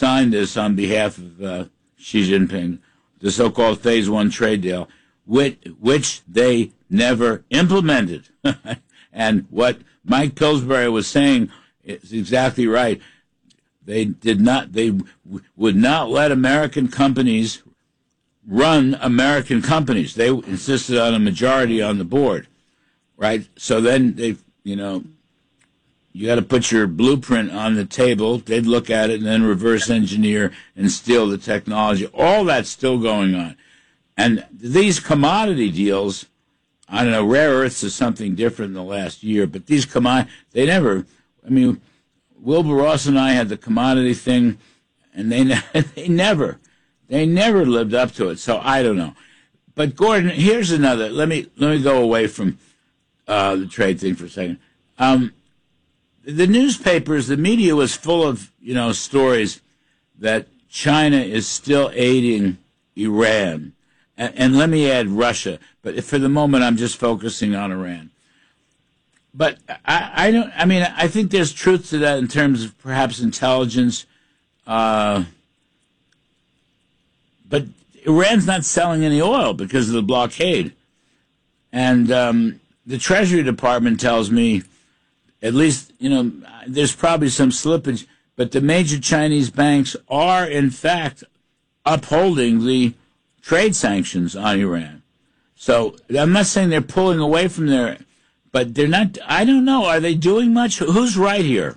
signed this on behalf of Xi Jinping, the so-called Phase 1 trade deal, which they never implemented. And what Mike Pillsbury was saying is exactly right. They would not let American companies run American companies. They insisted on a majority on the board, right? So then you got to put your blueprint on the table. They'd look at it and then reverse engineer and steal the technology. All that's still going on. And these commodity deals, I don't know, rare earths is something different in the last year, but these Wilbur Ross and I had the commodity thing, and they never lived up to it. So I don't know. But Gordon, here's another. Let me go away from the trade thing for a second. The newspapers, the media was full of stories that China is still aiding Iran, and let me add Russia. But for the moment, I'm just focusing on Iran. But I think there's truth to that in terms of perhaps intelligence. But Iran's not selling any oil because of the blockade. And the Treasury Department tells me, at least, there's probably some slippage, but the major Chinese banks are, in fact, upholding the trade sanctions on Iran. So I'm not saying they're pulling away from there, but they're not. I don't know. Are they doing much? Who's right here?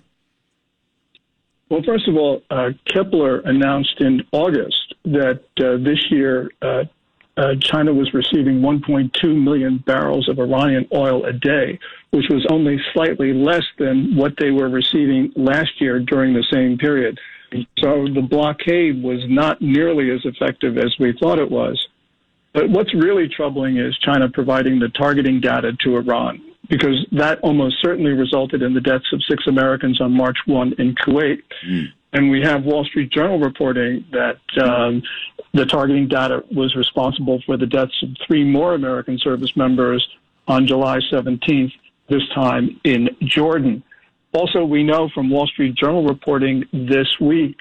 Well, first of all, Kepler announced in August that this year China was receiving 1.2 million barrels of Iranian oil a day, which was only slightly less than what they were receiving last year during the same period. So the blockade was not nearly as effective as we thought it was. But what's really troubling is China providing the targeting data to Iran, because that almost certainly resulted in the deaths of 6 Americans on March 1 in Kuwait. And we have Wall Street Journal reporting that the targeting data was responsible for the deaths of 3 more American service members on July 17th, this time in Jordan. Also, we know from Wall Street Journal reporting this week,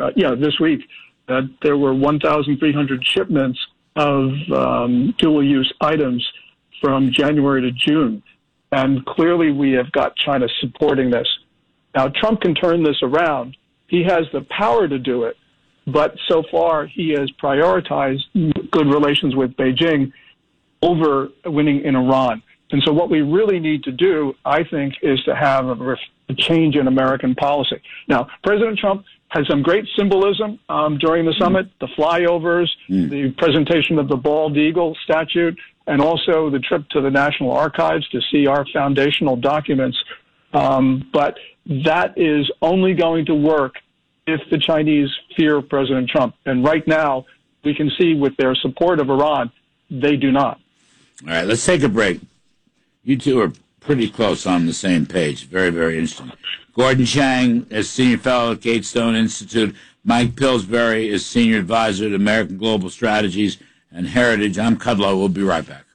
that there were 1,300 shipments of dual-use items from January to June. And clearly we have got China supporting this. Now, Trump can turn this around. He has the power to do it. But so far, he has prioritized good relations with Beijing over winning in Iran. And so what we really need to do, I think, is to have a change in American policy. Now, President Trump had some great symbolism during the summit, the flyovers, the presentation of the bald eagle statue, and also the trip to the National Archives to see our foundational documents. But that is only going to work if the Chinese fear President Trump. And right now, we can see with their support of Iran, they do not. All right, let's take a break. You two are pretty close on the same page. Very, very interesting. Gordon Chang is Senior Fellow at Gatestone Institute. Mike Pillsbury is Senior Advisor at American Global Strategies and Heritage. I'm Kudlow. We'll be right back.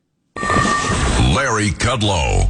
Larry Kudlow.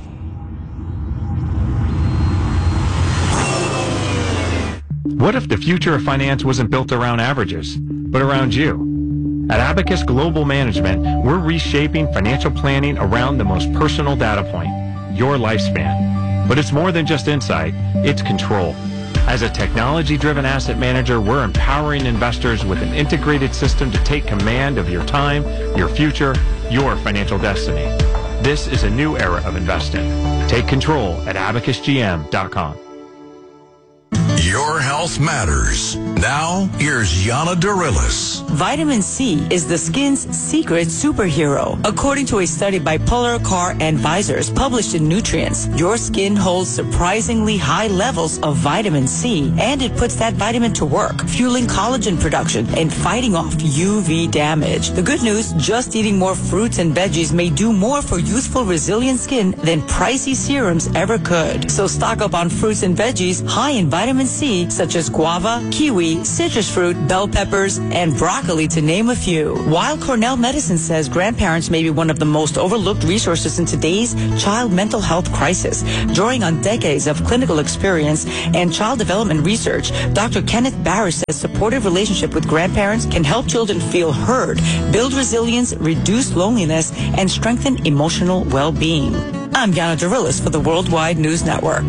What if the future of finance wasn't built around averages, but around you? At Abacus Global Management, we're reshaping financial planning around the most personal data point, your lifespan. But it's more than just insight, it's control. As a technology-driven asset manager, we're empowering investors with an integrated system to take command of your time, your future, your financial destiny. This is a new era of investing. Take control at abacusgm.com. Your health matters. Now, here's Yana Darilis. Vitamin C is the skin's secret superhero. According to a study by Polar Car Advisors published in Nutrients, your skin holds surprisingly high levels of vitamin C, and it puts that vitamin to work, fueling collagen production and fighting off UV damage. The good news, just eating more fruits and veggies may do more for youthful, resilient skin than pricey serums ever could. So stock up on fruits and veggies high in vitamin C C, such as guava, kiwi, citrus fruit, bell peppers, and broccoli, to name a few. While Cornell Medicine says grandparents may be one of the most overlooked resources in today's child mental health crisis, drawing on decades of clinical experience and child development research, Dr. Kenneth Barris says supportive relationship with grandparents can help children feel heard, build resilience, reduce loneliness, and strengthen emotional well-being. I'm Yana Dorillis for the Worldwide News Network.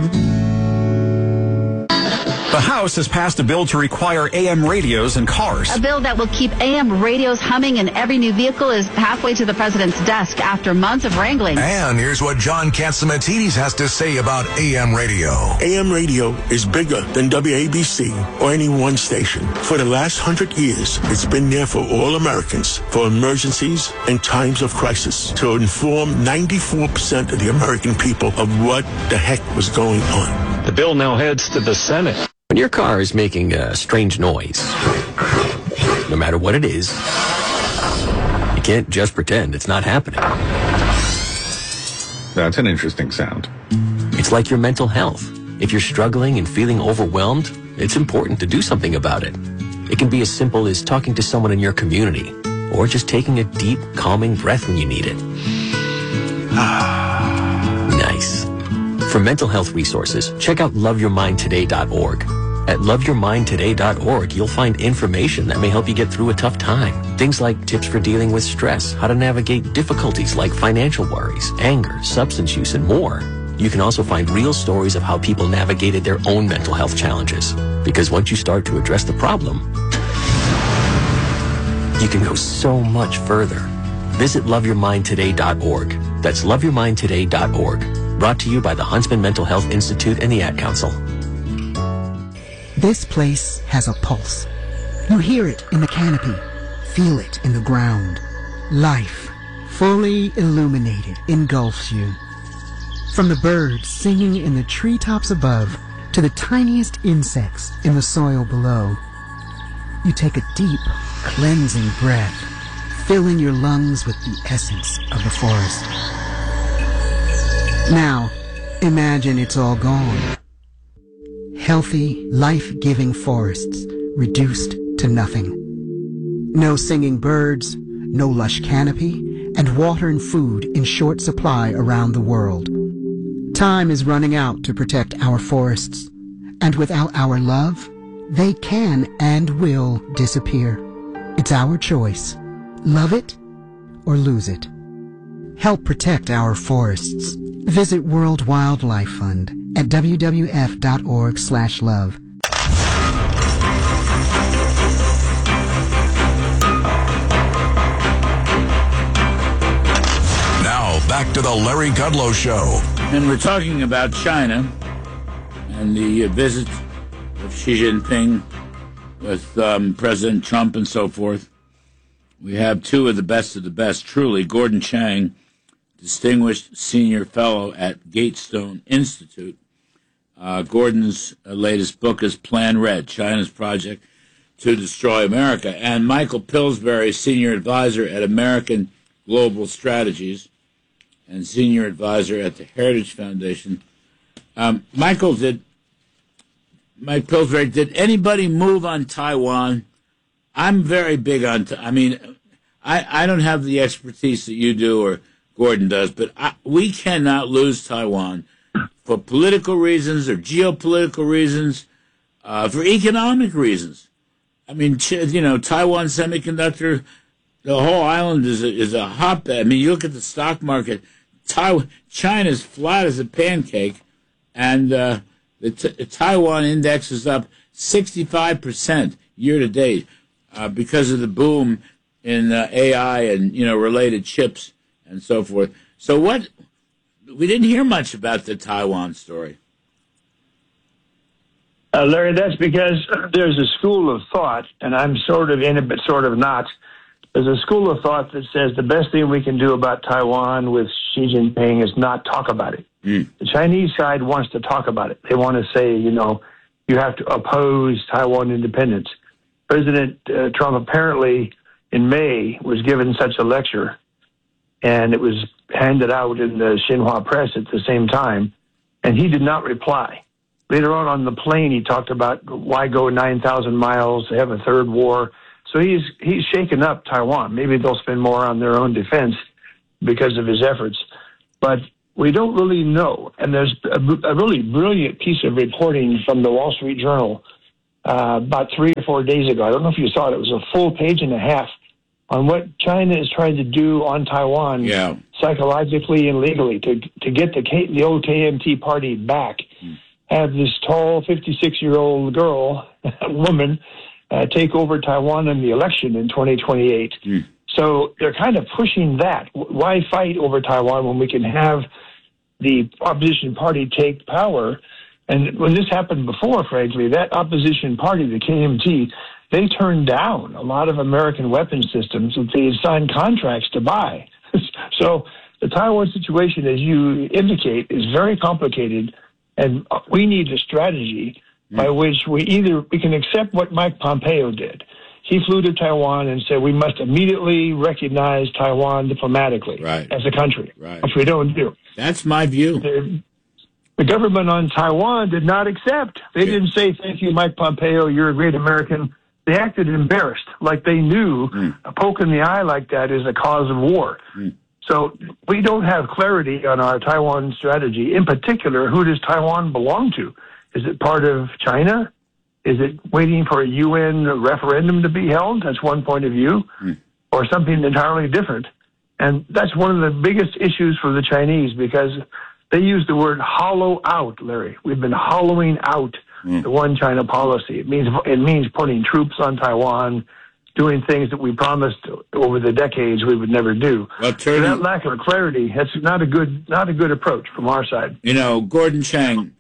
The House has passed a bill to require AM radios in cars. A bill that will keep AM radios humming in every new vehicle is halfway to the president's desk after months of wrangling. And here's what John Catsimatidis has to say about AM radio. AM radio is bigger than WABC or any one station. For the last 100 years, it's been there for all Americans, for emergencies and times of crisis, to inform 94% of the American people of what the heck was going on. The bill now heads to the Senate. When your car is making a strange noise, no matter what it is, you can't just pretend it's not happening. That's an interesting sound. It's like your mental health. If you're struggling and feeling overwhelmed, it's important to do something about it. It can be as simple as talking to someone in your community, or just taking a deep, calming breath when you need it. Nice. For mental health resources, check out loveyourmindtoday.org. At loveyourmindtoday.org, you'll find information that may help you get through a tough time. Things like tips for dealing with stress, how to navigate difficulties like financial worries, anger, substance use, and more. You can also find real stories of how people navigated their own mental health challenges. Because once you start to address the problem, you can go so much further. Visit loveyourmindtoday.org. That's loveyourmindtoday.org. Brought to you by the Huntsman Mental Health Institute and the Ad Council. This place has a pulse. You hear it in the canopy, feel it in the ground. Life, fully illuminated, engulfs you. From the birds singing in the treetops above to the tiniest insects in the soil below, you take a deep, cleansing breath, filling your lungs with the essence of the forest. Now, imagine it's all gone. Healthy, life-giving forests reduced to nothing. No singing birds, no lush canopy, and water and food in short supply around the world. Time is running out to protect our forests, and without our love, they can and will disappear. It's our choice. Love it or lose it. Help protect our forests. Visit World Wildlife Fund at wwf.org/love. Now, back to the Larry Kudlow Show. And we're talking about China and the visit of Xi Jinping with President Trump and so forth. We have two of the best, truly. Gordon Chang, Distinguished Senior Fellow at Gatestone Institute. Gordon's latest book is Plan Red, China's Project to Destroy America. And Michael Pillsbury, Senior Advisor at American Global Strategies and Senior Advisor at the Heritage Foundation. Mike Pillsbury, did anybody move on Taiwan? I'm very big on, I don't have the expertise that you do or Gordon does, but we cannot lose Taiwan for political reasons or geopolitical reasons, for economic reasons. Taiwan Semiconductor, the whole island is a hotbed. You look at the stock market, China's flat as a pancake, and the Taiwan index is up 65% year to date because of the boom in AI and related chips and so forth. So we didn't hear much about the Taiwan story. Larry, that's because there's a school of thought, and I'm sort of in it, but sort of not. There's a school of thought that says the best thing we can do about Taiwan with Xi Jinping is not talk about it. The Chinese side wants to talk about it. They want to say, you have to oppose Taiwan independence. President Trump apparently in May was given such a lecture, and it was handed out in the Xinhua press at the same time, and he did not reply. Later on the plane, he talked about why go 9,000 miles to have a third war. So he's shaken up Taiwan. Maybe they'll spend more on their own defense because of his efforts. But we don't really know. And there's a really brilliant piece of reporting from the Wall Street Journal about 3 or 4 days ago. I don't know if you saw it. It was a full page and a half on what China is trying to do on Taiwan psychologically and legally to get the old KMT party back. Have this tall 56-year-old girl, woman, take over Taiwan in the election in 2028. So they're kind of pushing that. Why fight over Taiwan when we can have the opposition party take power? And when this happened before, frankly, that opposition party, the KMT, they turned down a lot of American weapon systems that they had signed contracts to buy. So the Taiwan situation, as you indicate, is very complicated, and we need a strategy by which we can accept what Mike Pompeo did. He flew to Taiwan and said we must immediately recognize Taiwan diplomatically as a country, which we don't do. That's my view. The government on Taiwan did not accept. They didn't say, thank you, Mike Pompeo, you're a great American. They acted embarrassed, like they knew a poke in the eye like that is a cause of war. So we don't have clarity on our Taiwan strategy. In particular, who does Taiwan belong to? Is it part of China? Is it waiting for a UN referendum to be held? That's one point of view. Or something entirely different. And that's one of the biggest issues for the Chinese, because they use the word hollow out, Larry. We've been hollowing out the one China policy. It means putting troops on Taiwan, doing things that we promised over the decades we would never do. So that lack of clarity, that's not a good approach from our side. You know, Gordon Chang,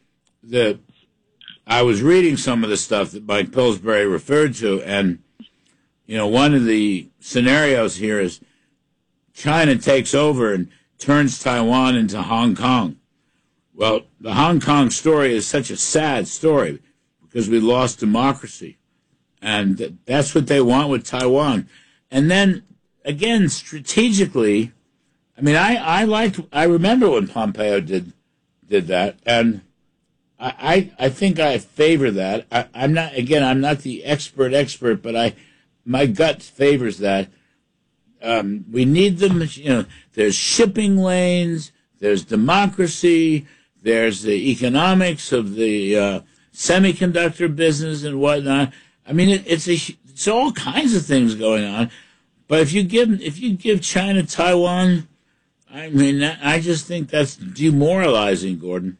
I was reading some of the stuff that Mike Pillsbury referred to, and you know, one of the scenarios here is China takes over and turns Taiwan into Hong Kong. Well, the Hong Kong story is such a sad story because we lost democracy. And that's what they want with Taiwan. And then, again, strategically, I mean, I remember when Pompeo did that, and I think I favor that. I'm not the expert, but my gut favors that. We need them, you know, there's shipping lanes, there's democracy, there's the economics of the semiconductor business and whatnot. I mean, it's all kinds of things going on. But if you give China Taiwan, I mean, I just think that's demoralizing, Gordon.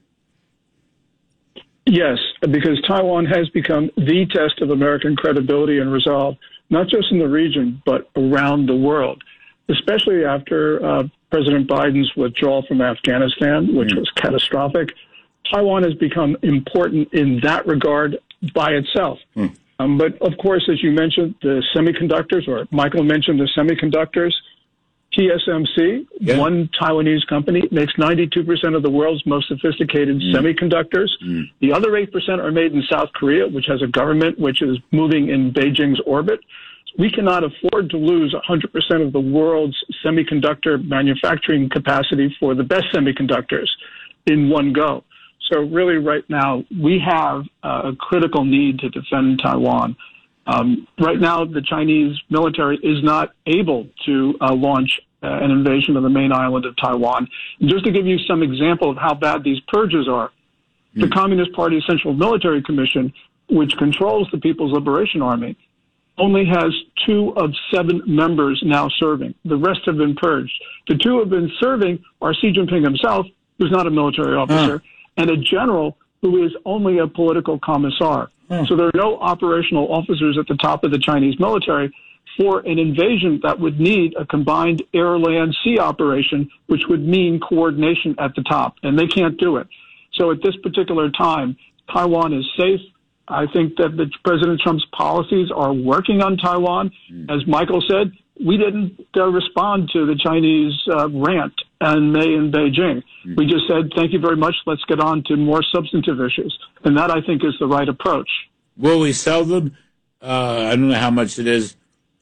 Yes, because Taiwan has become the test of American credibility and resolve, not just in the region, but around the world, especially after President Biden's withdrawal from Afghanistan, which was catastrophic. Taiwan has become important in that regard by itself. But, of course, as you mentioned, the semiconductors, or Michael mentioned the semiconductors, TSMC, one Taiwanese company, makes 92% of the world's most sophisticated semiconductors. The other 8% are made in South Korea, which has a government which is moving in Beijing's orbit. We cannot afford to lose 100% of the world's semiconductor manufacturing capacity for the best semiconductors in one go. So really right now, we have a critical need to defend Taiwan. Right now, the Chinese military is not able to launch an invasion of the main island of Taiwan. And just to give you some example of how bad these purges are, the Communist Party Central Military Commission, which controls the People's Liberation Army, only has 2 of 7 members now serving. The rest have been purged. The 2 who have been serving are Xi Jinping himself, who's not a military officer, and a general who is only a political commissar. So there are no operational officers at the top of the Chinese military for an invasion that would need a combined air, land, sea operation, which would mean coordination at the top, and they can't do it. So at this particular time, Taiwan is safe. I think that President Trump's policies are working on Taiwan. As Michael said, we didn't respond to the Chinese rant in May in Beijing. We just said, thank you very much. Let's get on to more substantive issues. And that, I think, is the right approach. Will we sell them? I don't know how much it is.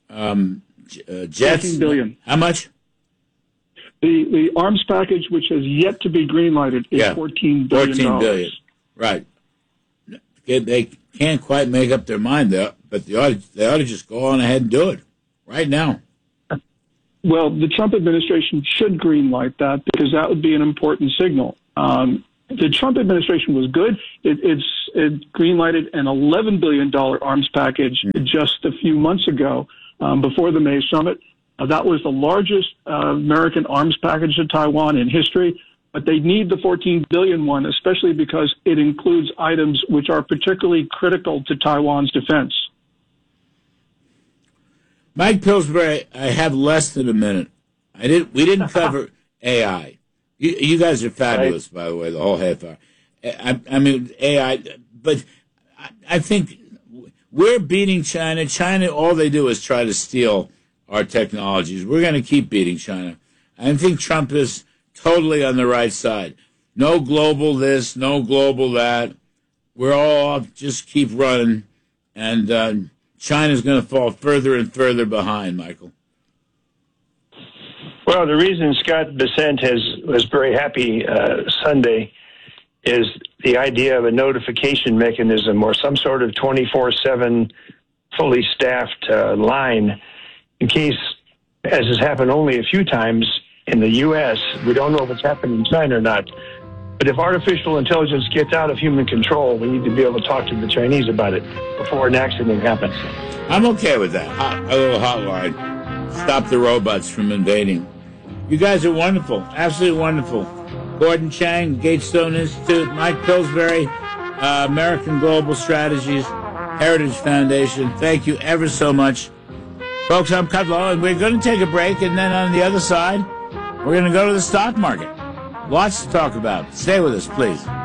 Jets? $14 billion. How much? The arms package, which has yet to be greenlighted, is $14 billion. $14 billion. Right. they can't quite make up their mind there, but they ought to just go on ahead and do it right now. Well, the Trump administration should greenlight that because that would be an important signal. The Trump administration was good. It greenlighted an $11 billion arms package just a few months ago before the May summit. That was the largest American arms package to Taiwan in history. But they need the $14 billion one, especially because it includes items which are particularly critical to Taiwan's defense. Mike Pillsbury, I have less than a minute. We didn't cover AI. You guys are fabulous, by the way, the whole half hour. I mean, AI, but I think we're beating China. China, all they do is try to steal our technologies. We're going to keep beating China. I think Trump is totally on the right side. No global this, no global that. We're all just keep running, and China's going to fall further and further behind, Michael. Well, the reason Scott Bessent was very happy Sunday is the idea of a notification mechanism or some sort of 24/7 fully staffed line in case, as has happened only a few times in the U.S., we don't know if it's happened in China or not, but if artificial intelligence gets out of human control, we need to be able to talk to the Chinese about it before an accident happens. I'm okay with that. A little hotline. Stop the robots from invading. You guys are wonderful. Absolutely wonderful. Gordon Chang, Gatestone Institute, Mike Pillsbury, American Global Strategies, Heritage Foundation. Thank you ever so much. Folks, I'm Kudlow, and we're going to take a break, and then on the other side, we're going to go to the stock market. Lots to talk about. Stay with us, please.